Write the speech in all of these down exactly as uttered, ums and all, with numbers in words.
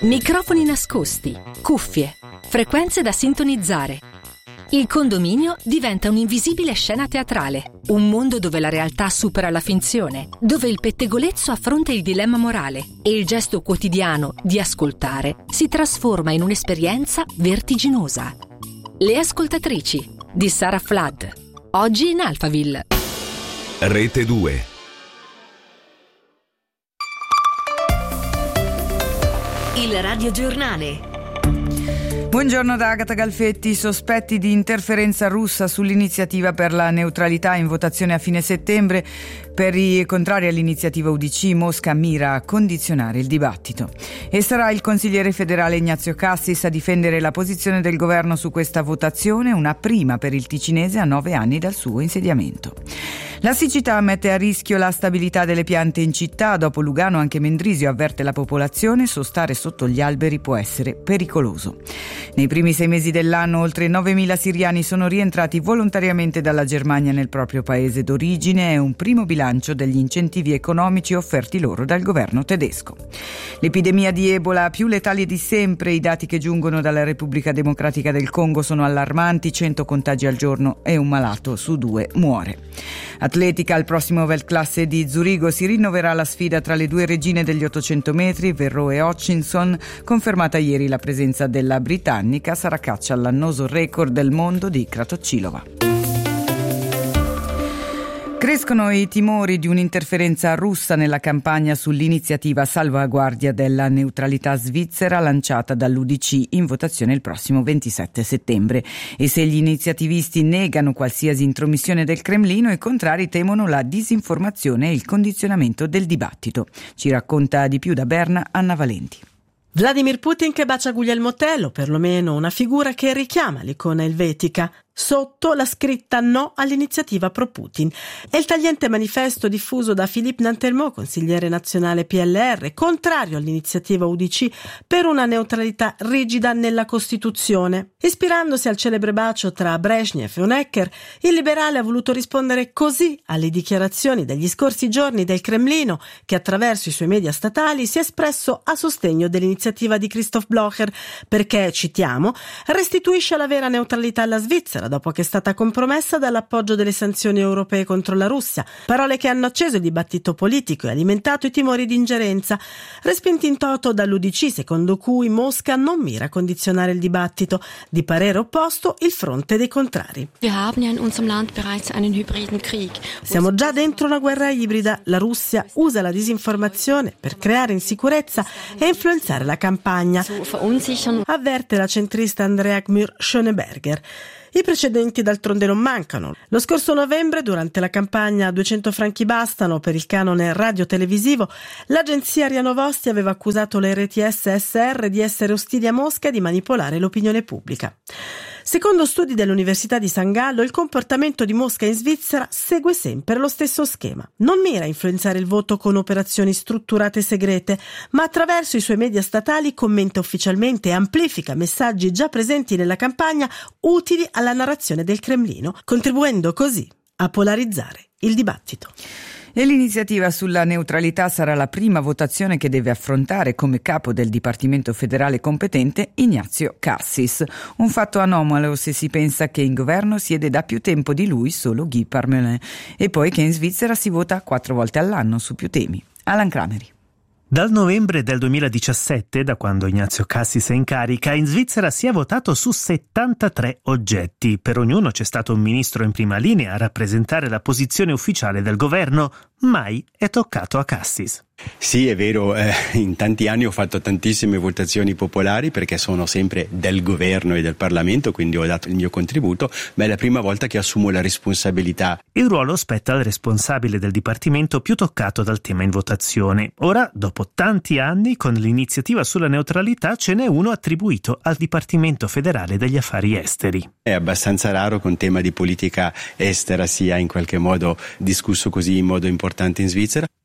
Microfoni nascosti, cuffie, frequenze da sintonizzare. Il condominio diventa un'invisibile scena teatrale, un mondo dove la realtà supera la finzione, dove il pettegolezzo affronta il dilemma morale e il gesto quotidiano di ascoltare si trasforma in un'esperienza vertiginosa. Le ascoltatrici di Sarah Flood, oggi in Alphaville. Rete due. Il radiogiornale. Buongiorno da Agata Galfetti. Sospetti di interferenza russa sull'iniziativa per la neutralità in votazione a fine settembre. Per i contrari all'iniziativa U D C, Mosca mira a condizionare il dibattito. E sarà il consigliere federale Ignazio Cassis a difendere la posizione del governo su questa votazione, una prima per il ticinese a nove anni dal suo insediamento. La siccità mette a rischio la stabilità delle piante in città. Dopo Lugano anche Mendrisio avverte la popolazione: sostare sotto gli alberi può essere pericoloso. Nei primi sei mesi dell'anno oltre novemila siriani sono rientrati volontariamente dalla Germania nel proprio paese d'origine. È un primo bilancio degli incentivi economici offerti loro dal governo tedesco. L'epidemia di Ebola più letale di sempre. I dati che giungono dalla Repubblica Democratica del Congo sono allarmanti: cento contagi al giorno e un malato su due muore. Atletica, al prossimo Weltklasse di Zurigo si rinnoverà la sfida tra le due regine degli ottocento metri, Verreaux e Hutchinson. Confermata ieri la presenza della britannica, sarà caccia all'annoso record del mondo di Kratochvilova. Crescono i timori di un'interferenza russa nella campagna sull'iniziativa salvaguardia della neutralità svizzera lanciata dall'U D C in votazione il prossimo ventisette settembre. E se gli iniziativisti negano qualsiasi intromissione del Cremlino, i contrari temono la disinformazione e il condizionamento del dibattito. Ci racconta di più da Berna Anna Valenti. Vladimir Putin che bacia Guglielmo Tell, o perlomeno una figura che richiama l'icona elvetica. Sotto la scritta no all'iniziativa pro Putin. È il tagliente manifesto diffuso da Philippe Nantelmo, consigliere nazionale P L R, contrario all'iniziativa U D C per una neutralità rigida nella Costituzione. Ispirandosi al celebre bacio tra Brezhnev e Honecker, il liberale ha voluto rispondere così alle dichiarazioni degli scorsi giorni del Cremlino, che attraverso i suoi media statali si è espresso a sostegno dell'iniziativa di Christoph Blocher, perché, citiamo, restituisce la vera neutralità alla Svizzera dopo che è stata compromessa dall'appoggio delle sanzioni europee contro la Russia. Parole che hanno acceso il dibattito politico e alimentato i timori di ingerenza, respinti in toto dall'U D C, secondo cui Mosca non mira a condizionare il dibattito. Di parere opposto il fronte dei contrari. Siamo già dentro una guerra ibrida. La Russia usa la disinformazione per creare insicurezza e influenzare la campagna, avverte la centrista Andrea Gmür-Schöneberger. I precedenti d'altronde non mancano. Lo scorso novembre, durante la campagna duecento franchi bastano per il canone radio-televisivo, l'agenzia RIA Novosti aveva accusato le reti S S R di essere ostili a Mosca e di manipolare l'opinione pubblica. Secondo studi dell'Università di San Gallo, il comportamento di Mosca in Svizzera segue sempre lo stesso schema. Non mira a influenzare il voto con operazioni strutturate e segrete, ma attraverso i suoi media statali commenta ufficialmente e amplifica messaggi già presenti nella campagna utili alla narrazione del Cremlino, contribuendo così a polarizzare il dibattito. E l'iniziativa sulla neutralità sarà la prima votazione che deve affrontare come capo del Dipartimento federale competente Ignazio Cassis. Un fatto anomalo se si pensa che in governo siede da più tempo di lui solo Guy Parmelin, e poi che in Svizzera si vota quattro volte all'anno su più temi. Alan Crameri. Dal novembre del duemiladiciassette, da quando Ignazio Cassis è in carica, in Svizzera si è votato su settantatré oggetti. Per ognuno c'è stato un ministro in prima linea a rappresentare la posizione ufficiale del governo. Mai è toccato a Cassis. Sì, è vero, eh, in tanti anni ho fatto tantissime votazioni popolari perché sono sempre del governo e del Parlamento, quindi ho dato il mio contributo, ma è la prima volta che assumo la responsabilità. Il ruolo spetta al responsabile del dipartimento più toccato dal tema in votazione. Ora, dopo tanti anni, con l'iniziativa sulla neutralità ce n'è uno attribuito al Dipartimento federale degli affari esteri. È abbastanza raro che un tema di politica estera sia in qualche modo discusso così in modo importante in Svizzera.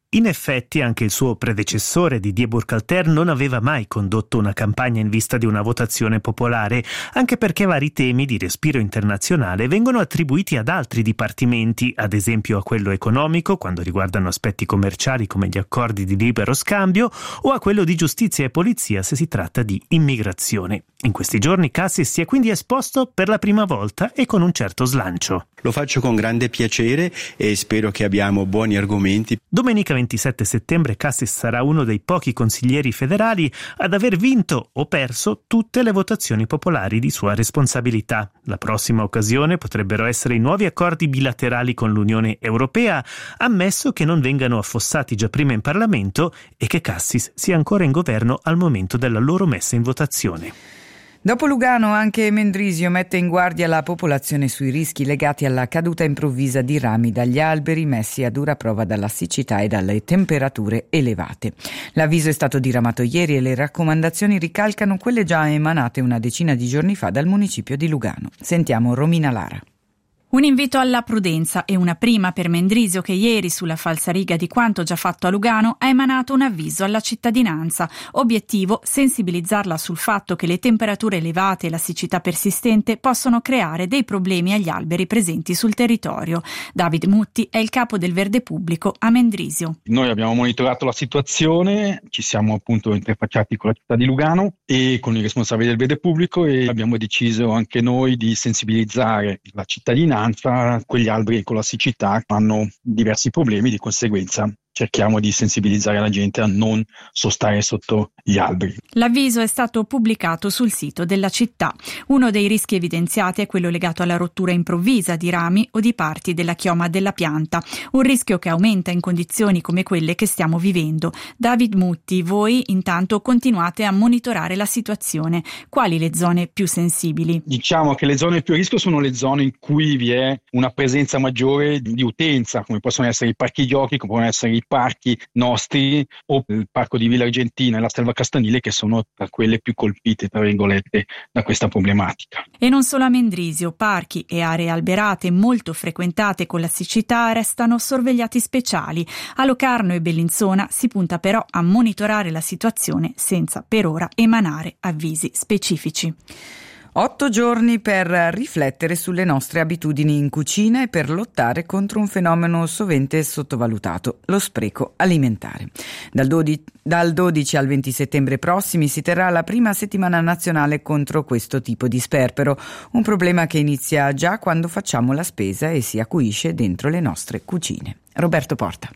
In effetti anche il suo predecessore Didier Burkhalter non aveva mai condotto una campagna in vista di una votazione popolare, anche perché vari temi di respiro internazionale vengono attribuiti ad altri dipartimenti, ad esempio a quello economico quando riguardano aspetti commerciali come gli accordi di libero scambio, o a quello di giustizia e polizia se si tratta di immigrazione. In questi giorni Cassis si è quindi esposto per la prima volta e con un certo slancio. Lo faccio con grande piacere e spero che abbiamo buoni argomenti. Domenica ventisette settembre Cassis sarà uno dei pochi consiglieri federali ad aver vinto o perso tutte le votazioni popolari di sua responsabilità. La prossima occasione potrebbero essere i nuovi accordi bilaterali con l'Unione Europea, ammesso che non vengano affossati già prima in Parlamento e che Cassis sia ancora in governo al momento della loro messa in votazione. Dopo Lugano anche Mendrisio mette in guardia la popolazione sui rischi legati alla caduta improvvisa di rami dagli alberi messi a dura prova dalla siccità e dalle temperature elevate. L'avviso è stato diramato ieri e le raccomandazioni ricalcano quelle già emanate una decina di giorni fa dal municipio di Lugano. Sentiamo Romina Lara. Un invito alla prudenza e una prima per Mendrisio che ieri, sulla falsariga di quanto già fatto a Lugano, ha emanato un avviso alla cittadinanza. Obiettivo: sensibilizzarla sul fatto che le temperature elevate e la siccità persistente possono creare dei problemi agli alberi presenti sul territorio. David Mutti è il capo del Verde Pubblico a Mendrisio. Noi abbiamo monitorato la situazione, ci siamo appunto interfacciati con la città di Lugano e con i responsabili del Verde Pubblico e abbiamo deciso anche noi di sensibilizzare la cittadinanza. Quegli alberi con la siccità hanno diversi problemi, di conseguenza cerchiamo di sensibilizzare la gente a non sostare sotto gli alberi. L'avviso è stato pubblicato sul sito della città. Uno dei rischi evidenziati è quello legato alla rottura improvvisa di rami o di parti della chioma della pianta, un rischio che aumenta in condizioni come quelle che stiamo vivendo. David Mutti, voi intanto continuate a monitorare la situazione. Quali le zone più sensibili? Diciamo che le zone più a rischio sono le zone in cui vi è una presenza maggiore di utenza, come possono essere i parchi giochi, come possono essere i parchi nostri o il parco di Villa Argentina e la Selva Castanile, che sono tra quelle più colpite, tra virgolette, da questa problematica. E non solo a Mendrisio, parchi e aree alberate molto frequentate con la siccità restano sorvegliati speciali. A Locarno e Bellinzona si punta però a monitorare la situazione senza per ora emanare avvisi specifici. Otto giorni per riflettere sulle nostre abitudini in cucina e per lottare contro un fenomeno sovente sottovalutato, lo spreco alimentare. Dal dodici, dal dodici al venti settembre prossimi si terrà la prima settimana nazionale contro questo tipo di sperpero, un problema che inizia già quando facciamo la spesa e si acuisce dentro le nostre cucine. Roberto Porta.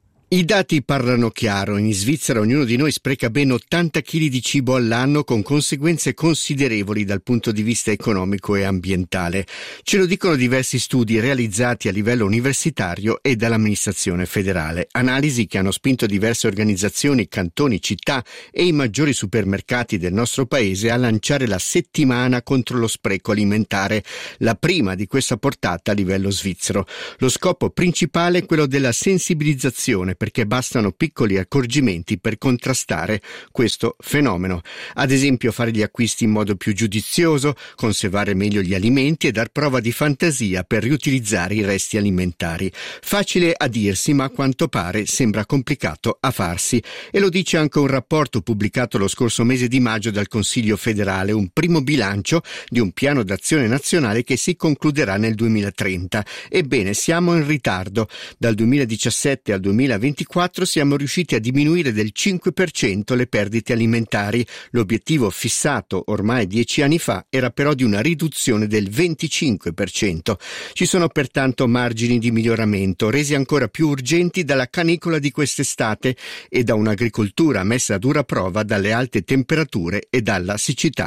I dati parlano chiaro. In Svizzera ognuno di noi spreca ben ottanta chili di cibo all'anno, con conseguenze considerevoli dal punto di vista economico e ambientale. Ce lo dicono diversi studi realizzati a livello universitario e dall'amministrazione federale. Analisi che hanno spinto diverse organizzazioni, cantoni, città e i maggiori supermercati del nostro paese a lanciare la settimana contro lo spreco alimentare, la prima di questa portata a livello svizzero. Lo scopo principale è quello della sensibilizzazione, perché bastano piccoli accorgimenti per contrastare questo fenomeno. Ad esempio, fare gli acquisti in modo più giudizioso, conservare meglio gli alimenti e dar prova di fantasia per riutilizzare i resti alimentari. Facile a dirsi, ma a quanto pare sembra complicato a farsi. E lo dice anche un rapporto pubblicato lo scorso mese di maggio dal Consiglio federale, un primo bilancio di un piano d'azione nazionale che si concluderà nel duemilatrenta. Ebbene, siamo in ritardo. Dal duemiladiciassette al duemilaventiquattro siamo riusciti a diminuire del cinque per cento le perdite alimentari. L'obiettivo fissato ormai dieci anni fa era però di una riduzione del venticinque per cento. Ci sono pertanto margini di miglioramento, resi ancora più urgenti dalla canicola di quest'estate e da un'agricoltura messa a dura prova dalle alte temperature e dalla siccità.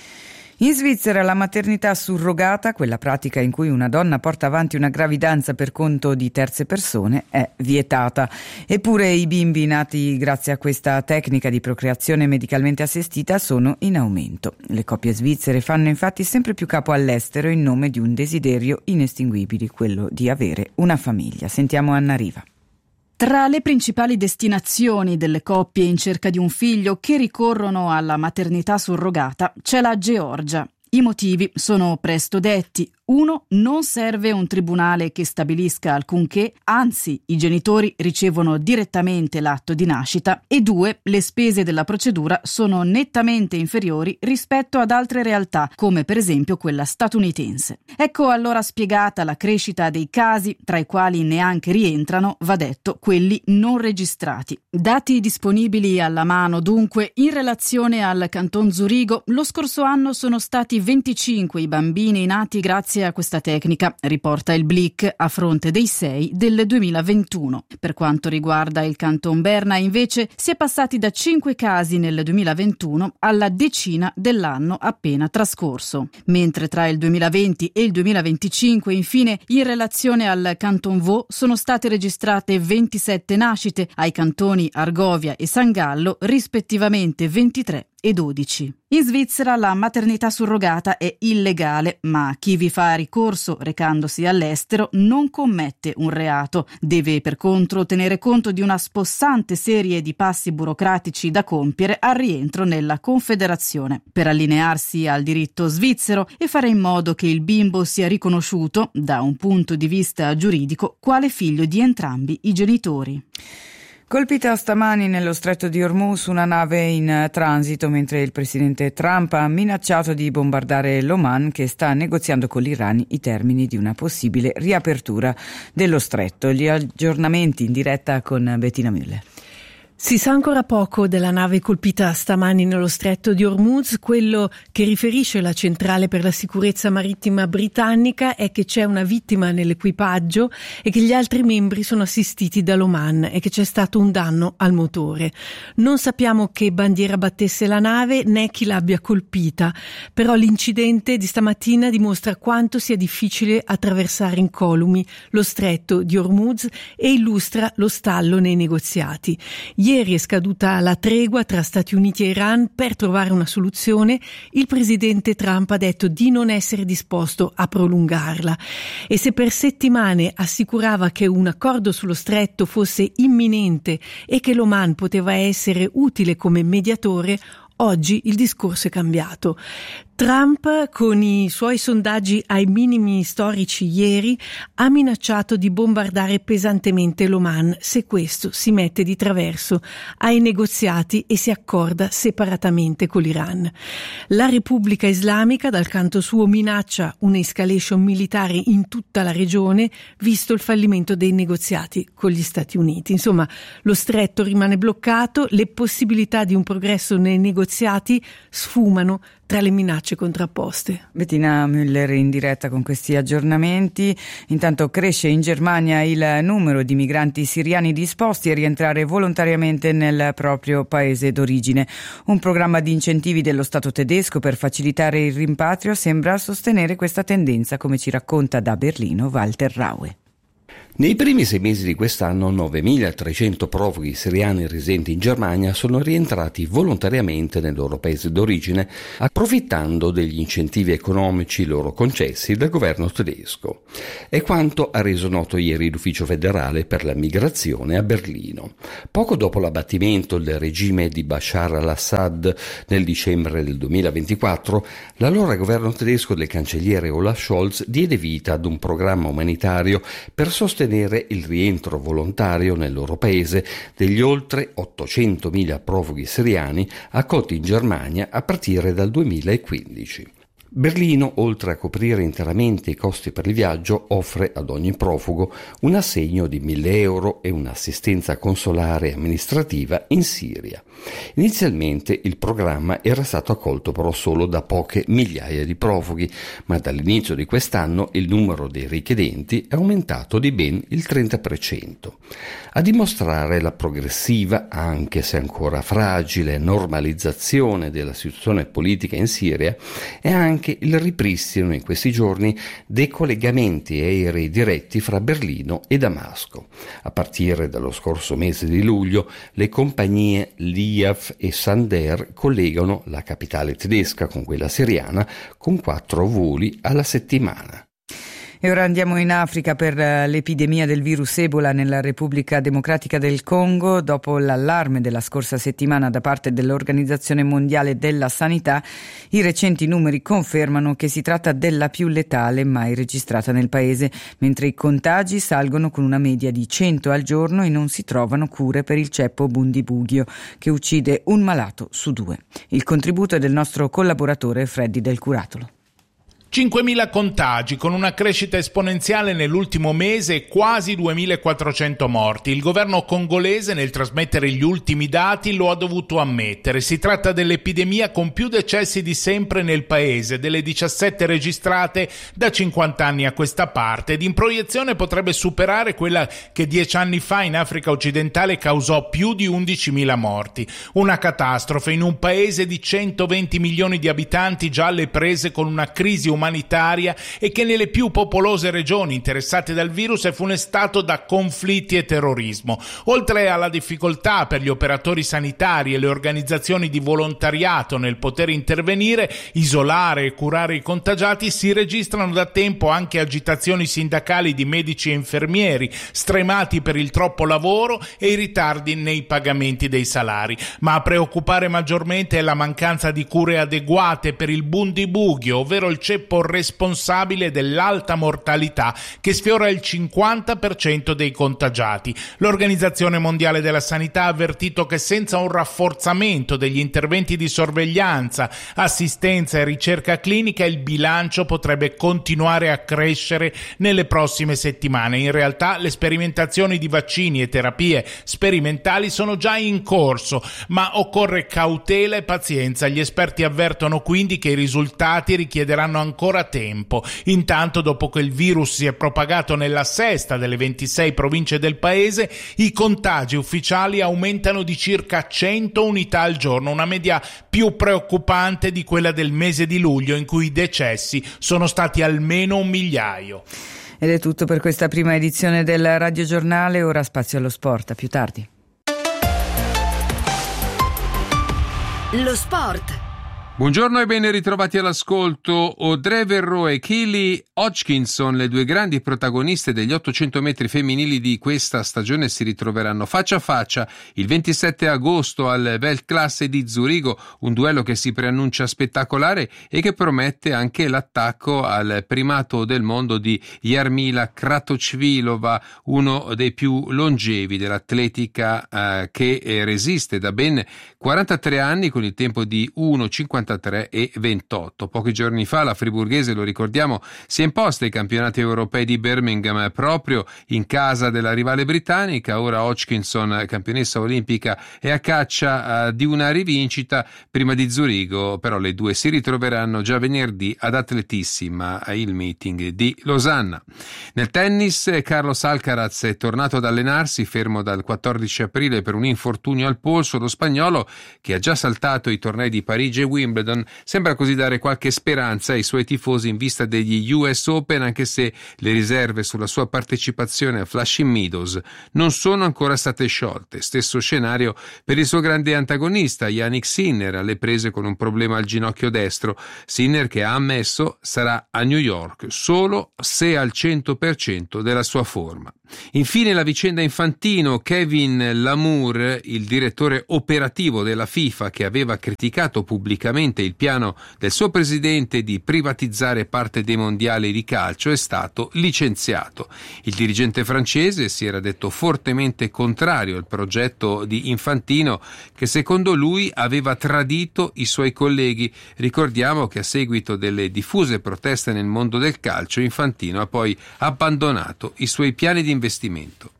In Svizzera la maternità surrogata, quella pratica in cui una donna porta avanti una gravidanza per conto di terze persone, è vietata. Eppure i bimbi nati grazie a questa tecnica di procreazione medicalmente assistita sono in aumento. Le coppie svizzere fanno infatti sempre più capo all'estero in nome di un desiderio inestinguibile, quello di avere una famiglia. Sentiamo Anna Riva. Tra le principali destinazioni delle coppie in cerca di un figlio che ricorrono alla maternità surrogata c'è la Georgia. I motivi sono presto detti. uno. Non serve un tribunale che stabilisca alcunché, anzi i genitori ricevono direttamente l'atto di nascita. E due. Le spese della procedura sono nettamente inferiori rispetto ad altre realtà, come per esempio quella statunitense. Ecco allora spiegata la crescita dei casi, tra i quali neanche rientrano, va detto, quelli non registrati. Dati disponibili alla mano dunque. In relazione al Canton Zurigo, lo scorso anno sono stati venticinque i bambini nati grazie a questa tecnica, riporta il Blick, a fronte dei sei del duemilaventuno. Per quanto riguarda il Canton Berna, invece, si è passati da cinque casi nel duemilaventuno alla decina dell'anno appena trascorso. Mentre tra il duemilaventi e il duemilaventicinque, infine, in relazione al Canton Vaud sono state registrate ventisette nascite, ai cantoni Argovia e San Gallo rispettivamente ventitré e dodici. In Svizzera la maternità surrogata è illegale, ma chi vi fa ricorso recandosi all'estero non commette un reato. Deve per contro tenere conto di una spossante serie di passi burocratici da compiere al rientro nella Confederazione, per allinearsi al diritto svizzero e fare in modo che il bimbo sia riconosciuto, da un punto di vista giuridico, quale figlio di entrambi i genitori. Colpita stamani nello stretto di Hormuz una nave in transito mentre il presidente Trump ha minacciato di bombardare l'Oman, che sta negoziando con l'Iran i termini di una possibile riapertura dello stretto. Gli aggiornamenti in diretta con Bettina Müller. Si sa ancora poco della nave colpita stamani nello stretto di Hormuz. Quello che riferisce la centrale per la sicurezza marittima britannica è che c'è una vittima nell'equipaggio e che gli altri membri sono assistiti dall'Oman e che c'è stato un danno al motore. Non sappiamo che bandiera battesse la nave né chi l'abbia colpita, però l'incidente di stamattina dimostra quanto sia difficile attraversare incolumi lo stretto di Hormuz e illustra lo stallo nei negoziati. Ieri è scaduta la tregua tra Stati Uniti e Iran. Per trovare una soluzione, il presidente Trump ha detto di non essere disposto a prolungarla. E se per settimane assicurava che un accordo sullo stretto fosse imminente e che l'Oman poteva essere utile come mediatore, oggi il discorso è cambiato. Trump, con i suoi sondaggi ai minimi storici ieri, ha minacciato di bombardare pesantemente l'Oman se questo si mette di traverso ai negoziati e si accorda separatamente con l'Iran. La Repubblica Islamica, dal canto suo, minaccia un'escalation militare in tutta la regione, visto il fallimento dei negoziati con gli Stati Uniti. Insomma, lo stretto rimane bloccato, le possibilità di un progresso nei negoziati sfumano tra le minacce contrapposte. Bettina Müller in diretta con questi aggiornamenti. Intanto cresce in Germania il numero di migranti siriani disposti a rientrare volontariamente nel proprio paese d'origine. Un programma di incentivi dello Stato tedesco per facilitare il rimpatrio sembra sostenere questa tendenza, come ci racconta da Berlino Walter Raue. Nei primi sei mesi di quest'anno novemilatrecento profughi siriani residenti in Germania sono rientrati volontariamente nel loro paese d'origine, approfittando degli incentivi economici loro concessi dal governo tedesco. È quanto ha reso noto ieri l'Ufficio federale per la migrazione a Berlino. Poco dopo l'abbattimento del regime di Bashar al-Assad nel dicembre del duemilaventiquattro, l'allora governo tedesco del cancelliere Olaf Scholz diede vita ad un programma umanitario per sostenere il rientro volontario nel loro paese degli oltre ottocentomila profughi siriani accolti in Germania a partire dal duemilaquindici. Berlino, oltre a coprire interamente i costi per il viaggio, offre ad ogni profugo un assegno di mille euro e un'assistenza consolare e amministrativa in Siria. Inizialmente il programma era stato accolto però solo da poche migliaia di profughi, ma dall'inizio di quest'anno il numero dei richiedenti è aumentato di ben il trenta per cento. A dimostrare la progressiva, anche se ancora fragile, normalizzazione della situazione politica in Siria è anche il ripristino in questi giorni dei collegamenti aerei diretti fra Berlino e Damasco. A partire dallo scorso mese di luglio, le compagnie Liav e Sander collegano la capitale tedesca con quella siriana con quattro voli alla settimana. E ora andiamo in Africa per l'epidemia del virus Ebola nella Repubblica Democratica del Congo. Dopo l'allarme della scorsa settimana da parte dell'Organizzazione Mondiale della Sanità, i recenti numeri confermano che si tratta della più letale mai registrata nel paese, mentre i contagi salgono con una media di cento al giorno e non si trovano cure per il ceppo Bundibugyo, che uccide un malato su due. Il contributo è del nostro collaboratore Freddy Del Curatolo. cinquemila contagi con una crescita esponenziale nell'ultimo mese e quasi duemilaquattrocento morti. Il governo congolese nel trasmettere gli ultimi dati lo ha dovuto ammettere. Si tratta dell'epidemia con più decessi di sempre nel paese, delle diciassette registrate da cinquanta anni a questa parte, ed in proiezione potrebbe superare quella che dieci anni fa in Africa occidentale causò più di undicimila morti. Una catastrofe in un paese di centoventi milioni di abitanti già alle prese con una crisi umanitaria e che nelle più popolose regioni interessate dal virus è funestato da conflitti e terrorismo. Oltre alla difficoltà per gli operatori sanitari e le organizzazioni di volontariato nel poter intervenire, isolare e curare i contagiati, si registrano da tempo anche agitazioni sindacali di medici e infermieri, stremati per il troppo lavoro e i ritardi nei pagamenti dei salari. Ma a preoccupare maggiormente è la mancanza di cure adeguate per il Bundibugyo, ovvero il ceppo responsabile dell'alta mortalità che sfiora il cinquanta per cento dei contagiati. L'Organizzazione Mondiale della Sanità ha avvertito che senza un rafforzamento degli interventi di sorveglianza, assistenza e ricerca clinica il bilancio potrebbe continuare a crescere nelle prossime settimane. In realtà le sperimentazioni di vaccini e terapie sperimentali sono già in corso, ma occorre cautela e pazienza. Gli esperti avvertono quindi che i risultati richiederanno ancora tempo. Intanto, dopo che il virus si è propagato nella sesta delle ventisei province del paese, i contagi ufficiali aumentano di circa cento unità al giorno, una media più preoccupante di quella del mese di luglio, in cui i decessi sono stati almeno un migliaio. Ed è tutto per questa prima edizione del Radio Giornale. Ora spazio allo sport, a più tardi. Lo sport. Buongiorno e ben ritrovati all'ascolto. Audrey Verreau e Keely Hodgkinson, le due grandi protagoniste degli ottocento metri femminili di questa stagione, si ritroveranno faccia a faccia il ventisette agosto al Weltklasse di Zurigo, un duello che si preannuncia spettacolare e che promette anche l'attacco al primato del mondo di Jarmila Kratochvílová, uno dei più longevi dell'atletica eh, che resiste da ben quarantatré anni con il tempo di uno cinquantatré e ventotto. Pochi giorni fa la friburghese, lo ricordiamo, si è imposta ai campionati europei di Birmingham proprio in casa della rivale britannica. Ora Hodgkinson, campionessa olimpica, è a caccia uh, di una rivincita prima di Zurigo, però le due si ritroveranno già venerdì ad Atletissima, il meeting di Losanna. Nel tennis, Carlos Alcaraz è tornato ad allenarsi, fermo dal quattordici aprile per un infortunio al polso. Lo spagnolo, che ha già saltato i tornei di Parigi e Wimbledon, sembra così dare qualche speranza ai suoi tifosi in vista degli U S Open, anche se le riserve sulla sua partecipazione a Flushing Meadows non sono ancora state sciolte. Stesso scenario per il suo grande antagonista Jannik Sinner, alle prese con un problema al ginocchio destro. Sinner, che ha ammesso, sarà a New York solo se al cento per cento della sua forma. Infine la vicenda Infantino. Kevin Lamour, il direttore operativo della FIFA, che aveva criticato pubblicamente il piano del suo presidente di privatizzare parte dei mondiali di calcio, è stato licenziato. Il dirigente francese si era detto fortemente contrario al progetto di Infantino, che secondo lui aveva tradito i suoi colleghi. Ricordiamo che a seguito delle diffuse proteste nel mondo del calcio, Infantino ha poi abbandonato i suoi piani di investimento.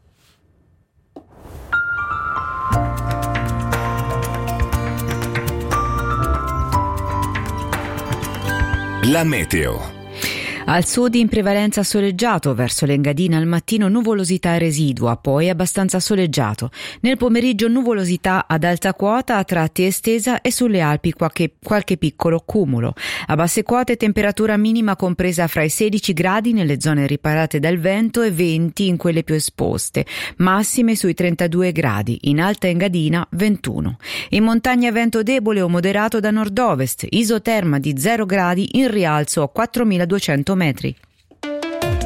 La meteo. Al sud in prevalenza soleggiato, verso l'Engadina al mattino nuvolosità residua, poi abbastanza soleggiato. Nel pomeriggio nuvolosità ad alta quota, a tratti estesa, e sulle Alpi qualche, qualche piccolo cumulo. A basse quote temperatura minima compresa fra i sedici gradi nelle zone riparate dal vento e venti in quelle più esposte, massime sui trentadue gradi, in alta Engadina ventuno. In montagna vento debole o moderato da nord-ovest, isoterma di zero gradi in rialzo a quattromiladuecento metri.